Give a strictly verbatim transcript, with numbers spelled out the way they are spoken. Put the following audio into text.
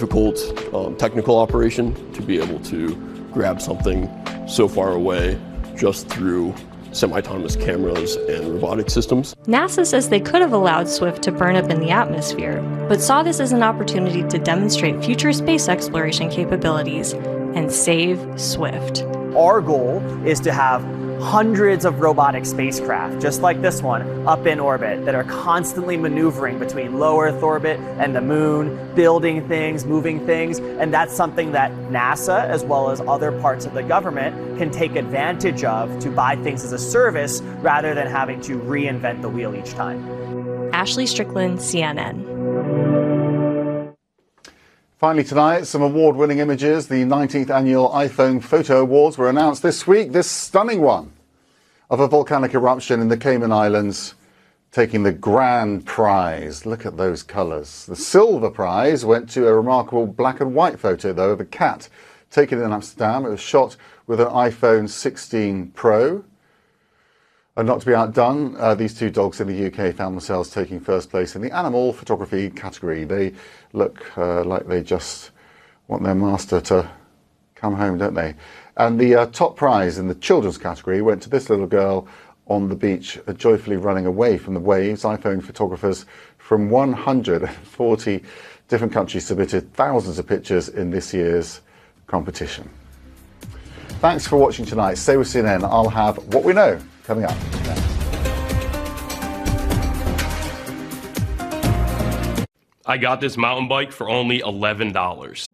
difficult um, technical operation to be able to grab something so far away just through semi-autonomous cameras and robotic systems. NASA says they could have allowed Swift to burn up in the atmosphere, but saw this as an opportunity to demonstrate future space exploration capabilities and save Swift. Our goal is to have hundreds of robotic spacecraft, just like this one, up in orbit that are constantly maneuvering between low Earth orbit and the moon, building things, moving things, and that's something that NASA, as well as other parts of the government, can take advantage of to buy things as a service rather than having to reinvent the wheel each time. Ashley Strickland, C N N. Finally tonight, some award-winning images. The nineteenth annual iPhone Photo Awards were announced this week. This stunning one of a volcanic eruption in the Cayman Islands taking the grand prize. Look at those colours. The silver prize went to a remarkable black and white photo, though, of a cat taken in Amsterdam. It was shot with an iPhone sixteen Pro. And not to be outdone, uh, these two dogs in the U K found themselves taking first place in the animal photography category. They look uh, like they just want their master to come home, don't they? And the uh, top prize in the children's category went to this little girl on the beach, uh, joyfully running away from the waves. iPhone photographers from one hundred forty different countries submitted thousands of pictures in this year's competition. Thanks for watching tonight. Stay with C N N. I'll have What We Know coming up next. I got this mountain bike for only eleven dollars.